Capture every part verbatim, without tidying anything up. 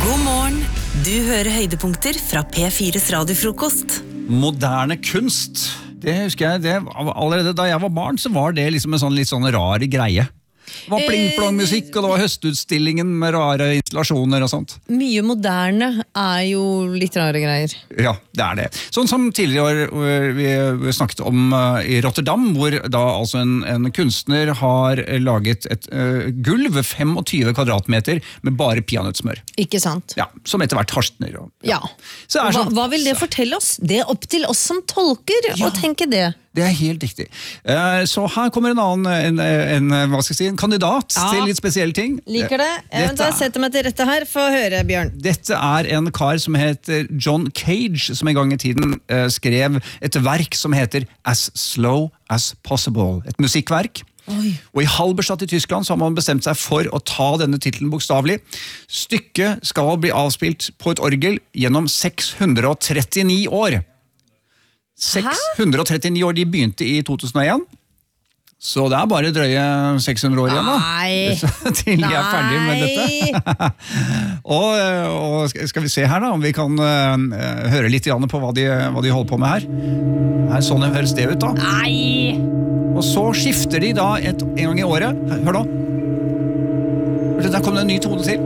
God morgen. Du hører høydepunkter fra P fires radiofrokost. Moderne kunst. Det husker jeg, det, allerede da jeg var barn så var det liksom en sånn litt sånn rar greie. Det var pling-plong-musikk, og det var høstutstillingen med rare installasjoner og sånt. Mye moderne er jo litt rare greier. Ja, det er det. Sånn som tidligere år vi snakket om uh, i Rotterdam, hvor da altså en, en kunstner har laget et uh, gulv tjuefem kvadratmeter med bare peanøttsmør. Ikke sant? Ja, som etter hvert harstner. Og, ja. Så er hva, sånn, hva vil det fortelle oss? Det er opp til oss som tolker Ja. å tenke det. Det er helt riktig. Uh, så her kommer en annen, en, en, hva skal jeg si, en kandidat Ja. til litt spesielle ting. Liker det? Jeg Dette- setter meg til rette her. Få høre, Bjørn. Dette er en kar som heter John Cage, som en gang i tiden eh, skrev et verk som heter As Slow As Possible. Et musikkverk. Oi. Og i Halberstadt i Tyskland så har man bestemt seg for å ta denne titlen bokstavelig. Stykket skal bli avspilt på et orgel gjennom seks hundre trettini år. seks hundre trettini år, de begynte i to tusen og en. Så det er bare drøye seks hundre år igjen da. Nei. Til jeg er ferdig med dette. og, og skal vi se her da, om vi kan uh, høre litt grann på hva de, hva de holder på med her. Her sånn høres det ut da. Nei. Og så skifter de da et, en gang i året. Hør da. Der kom det en ny tone til.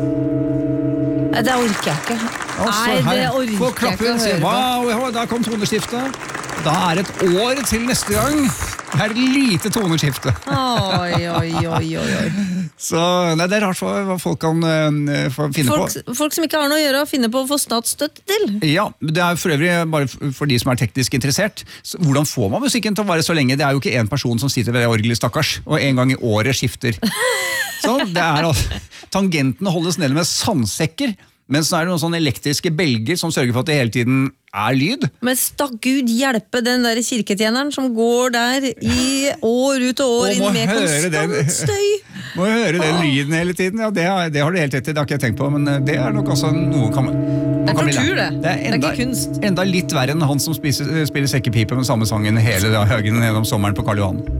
Nei, det orker jeg ikke. Og så Nei, det her, orker få jeg klappe ikke å og si, høre på. wow, ja, der kom toneskiftet. Da er det et år til neste gang. Det er et lite toneskifte. Oi, oi, oi, oi, oi. Så nei, det er rart hva hva folk kan uh, få finne Folk, på. folk som ikke har noe å gjøre å finne på å få statsstøtte til. Ja, det er for øvrig bare for de som er teknisk interessert. Så hvordan får man musikken til å vare så lenge? Det er jo ikke en person som sitter ved det orgelet, stakkars, og en gang i året skifter. Så det er altså, tangentene holdes nede med sandsekker, men så er det noen sånne elektriske belger som sørger for at det hele tiden er lyd. Men stakk Gud hjelpe den der kirketjeneren som går der i år ut og år Og inn må med høre den- konstant støy. Må jo høre den lyden hele tiden. Ja, det, har, det har du helt rett i, det har ikke jeg tenkt på, men det er nok også noe kan man, man Det er kan bli tortur, lært. det. er Det er enda, ikke kunst. Enda litt verre enn han som spiser, spiller sekkepipe med samme sangen hele dagen gjennom sommeren på Karl Johan.